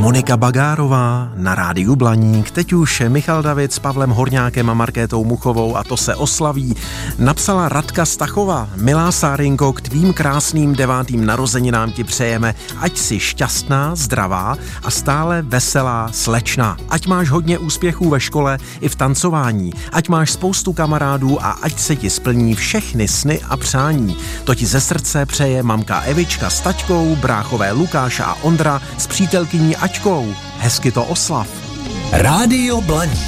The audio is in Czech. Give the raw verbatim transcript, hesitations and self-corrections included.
Monika Bagárová na rádiu Blaník, teď už Michal David s Pavlem Horňákem a Markétou Muchovou a to se oslaví. Napsala Radka Stachová: milá Sárinko, k tvým krásným devátým narozeninám ti přejeme, ať jsi šťastná, zdravá a stále veselá slečna. Ať máš hodně úspěchů ve škole i v tancování, ať máš spoustu kamarádů a ať se ti splní všechny sny a přání. To ti ze srdce přeje mamka Evička s taťkou, bráchové Lukáš a Ondra s přítelkyní Ačkou. Hezky to oslav. Rádio Blaník.